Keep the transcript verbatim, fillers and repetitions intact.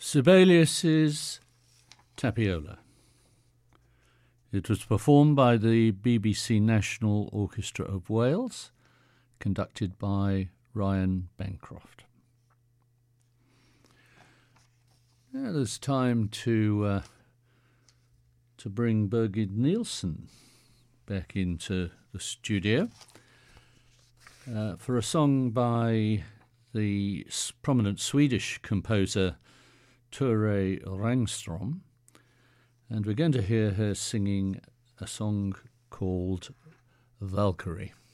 Sibelius's Tapiola. It was performed by the B B C National Orchestra of Wales, conducted by Ryan Bancroft. Now there's time to uh, to bring Birgit Nilsson back into the studio uh, for a song by the prominent Swedish composer Ture Rangström, and we're going to hear her singing a song called Valkyrie.